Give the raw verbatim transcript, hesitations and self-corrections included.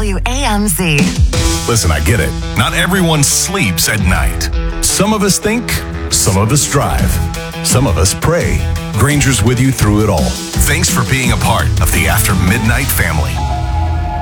W A M Z. Listen, I get it. Not everyone sleeps at night. Some of us think, some of us drive, some of us pray. Granger's with you through it all. Thanks for being a part of the After Midnight family.